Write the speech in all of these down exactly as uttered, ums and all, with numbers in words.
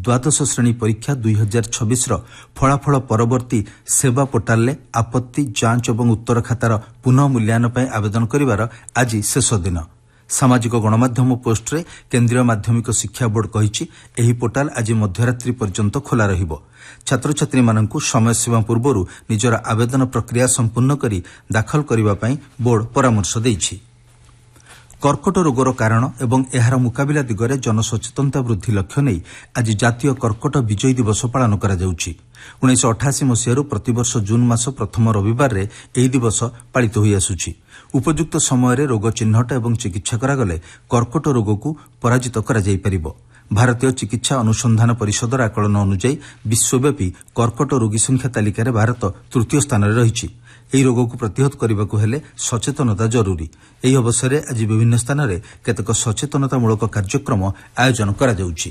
द्वादश श्रेणी परीक्षा दुई हजार छब्बीस फलाफल परवर्ती सेवा पोर्टाल आपत्ति जांच और उत्तर खातार पुनः मूल्यांकन पर आवेदन करिवार आज शेष दिन। सामाजिक गणमाध्यम पोस्टरे केन्द्रीय माध्यमिक शिक्षा बोर्ड कहिछि एही पोर्टाल आज मध्यरात्रि पर्यंत खोला रहिबो। छात्र छात्री माननकु समय सीमा पूर्वरु निजर आवेदन प्रक्रिया संपूर्ण करी दाखल करिबा पई बोर्ड परामर्श देइछि। कर्कट रोगर कारण एवं एहार मुकाबिला दिगरे जनसचेतनता वृद्धि लक्ष्य नहीं आज जातीय कर्कट विजय दिवस पालन करा जाउछि। उन्नीस अठाशी मसीह प्रतिवर्ष जून मास प्रथम रविवार रे एही दिवस पालित होई आसुछि। उपयुक्त समय रे रोग चिन्हट एवं चिकित्सा करागले कर्कट रोग को पराजित करा जाई परिबो। भारतीय चिकित्सा अनुसंधान परिषदर आकलन अनुसार विश्वव्यापी कर्कट रोगी संख्या तालिकार भारत तृतीय स्थान रे रहिछि। ଏହି ରୋଗକୁ ପ୍ରତିହତ କରିବାକୁ ହେଲେ ସଚେତନତା ଜରୁରୀ। ଏହି ଅବସରରେ ଆଜି ବିଭିନ୍ନ ସ୍ଥାନରେ କେତେକ ସଚେତନତାମୂଳକ କାର୍ଯ୍ୟକ୍ରମ ଆୟୋଜନ କରାଯାଉଛି।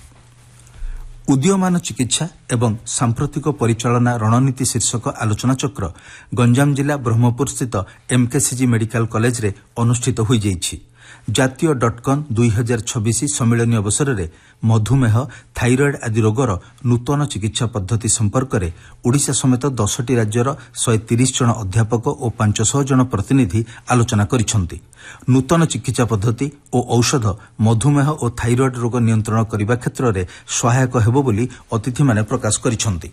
ଉଦୀୟମାନ ଚିକିତ୍ସା ଏବଂ ସାମ୍ପ୍ରତିକ ପରିଚାଳନା ରଣନୀତି ଶୀର୍ଷକ ଆଲୋଚନାଚକ୍ର ଗଞ୍ଜାମ ଜିଲ୍ଲା ବ୍ରହ୍ମପୁରସ୍ଥିତ ଏମ୍କେସିଜି ମେଡିକାଲ କଲେଜରେ ଅନୁଷ୍ଠିତ ହୋଇଯାଇଛି। ଜାତୀୟ ଡଟ୍କନ୍ ଦୁଇ ହଜାର ଛବିଶ ସମ୍ମିଳନୀ ଅବସରରେ ମଧୁମେହ ଥାଇରଏଡ୍ ଆଦି ରୋଗର ନୂତନ ଚିକିତ୍ସା ପଦ୍ଧତି ସମ୍ପର୍କରେ ଓଡ଼ିଶା ସମେତ ଦଶଟି ରାଜ୍ୟର ଶହେ ତିରିଶ ଜଣ ଅଧ୍ୟାପକ ଓ ପାଞ୍ଚଶହ ଜଣ ପ୍ରତିନିଧି ଆଲୋଚନା କରିଛନ୍ତି। ନୂତନ ଚିକିତ୍ସା ପଦ୍ଧତି ଓ ଔଷଧ ମଧୁମେହ ଓ ଥାଇରଏଡ୍ ରୋଗ ନିୟନ୍ତ୍ରଣ କରିବା କ୍ଷେତ୍ରରେ ସହାୟକ ହେବ ବୋଲି ଅତିଥିମାନେ ପ୍ରକାଶ କରିଛନ୍ତି।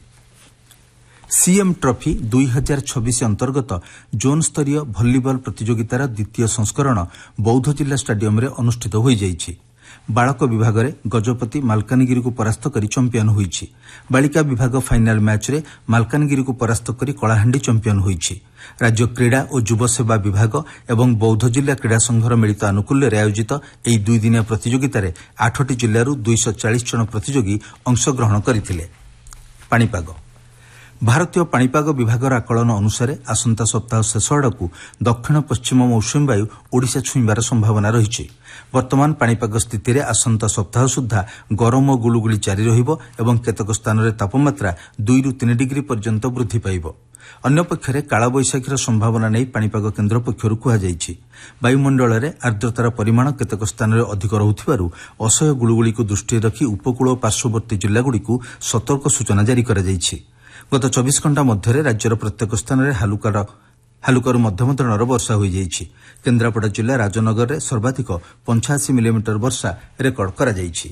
सीएम ट्रॉफी दुई हजार छब्बीस अंतर्गत जोन स्तरीय भलीबल प्रतियोगितार द्वितीय संस्करण बौद्ध जिला स्टाडियम रे अनुष्ठित हो जाइछि। बालक विभाग रे गजपति मालकानगिरी को परास्त करी चैंपियन होइछि। बालिका विभाग फाइनाल मैच रे मालकानगिरी को परास्त करी कलाहांडी चैंपियन होइछि। राज्य क्रीड़ा और युव सेवा विभाग एवं बौद्ध जिला क्रीड़ा संघर मिलित आनुकूल्य आयोजित एही दुई दिनिया प्रतियोगिता रे आठटी जिल्लारू दुई सौ चालीस जन प्रतियोगी अंशग्रहण करथिले। पाणीपाग भारतीय पाणीपाग विभागर आकलन अनुसार आसंता सप्ताह शेष आड़कू दक्षिण पश्चिम मौसुमी वायु ओडिशा छुईबार संभावना रही। वर्तमान पाणीपाग स्थिति रे आसंता सप्ताह सुधा गरम और गुलुगुली जारी रहिबो एवं केतक स्थान रे तापमात्रा दुई रु तीन डिग्री पर्यंत वृद्धि पाइबो। अन्य पक्षरे कालबैशाखीर संभावना नहीं पाणीपाग केन्द्र पक्षरु कुहाଯାଇଛି। वायुमंडल रे आर्द्रतार परिमाण केतक स्थान रे अधिक रहुथिबारु असह्य गुलुगुली को दृष्टि रखी उपकूल और पार्श्ववर्ती जिल्लागुड़िकू सतर्क सूचना जारी कराଯାଇଛି। गत चौबीस घंटा मध्य राज्यर प्रत्येक स्थान में हालुकार हालुकारु मध्यम धरणर वर्षा हो जाइछि। केन्द्रापड़ा जिला राजनगर में सर्वाधिक पंचाशी मिलीमीटर वर्षा रेकर्ड करा जाइछि।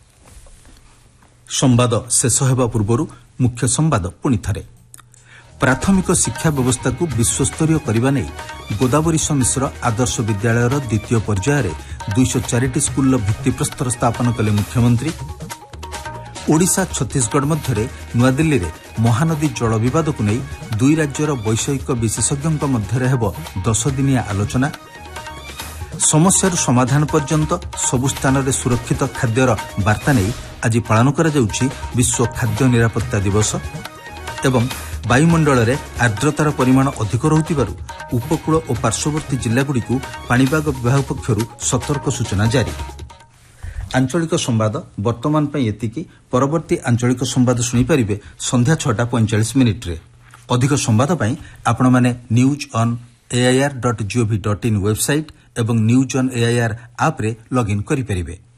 संवाद शेष हेबा पूर्वरु मुख्य संवाद पुनि थरे। प्राथमिक शिक्षा व्यवस्था को विश्वस्तरीय करने नहीं गोदावरीश मिश्र आदर्श विद्यालयर द्वितीय पर्यायर दुई सौ चार स्कूल भित्तिप्रस्तर स्थापन कले मुख्यमंत्री। ओडिशा छत्तीसगढ़ मध्य नुआदिल्ली रे महानदी जल विवाद को नहीं दुई राज्यर वैषयिक विशेषज्ञों मध्य हेब दस दिनिया आलोचना। समस्यार समाधान पर्यंत सबु स्थान रे सुरक्षित खाद्यर वार्ता नहीं आज पालन करा जाउछि विश्व खाद्य निरापत्ता दिवस। एवं वायुमंडल रे आर्द्रतार परिमाण अधिक रहुथिबारु उपकूल और पार्श्ववर्ती जिल्लागुड़िकू पाणीपाग विभाग पक्षरु सतर्क सूचना जारी। आंचलिक संवाद वर्तमान पई एतिकी। परवर्ती आंचलिक संवाद सुनी परिबे संध्या छटा पैंचाश मिनिट रे। अधिक संवाद पई आपण माने news on AIR dot gov dot in website एवं न्यूज ऑन एआईआर ऐप रे लॉगिन करि परिबे।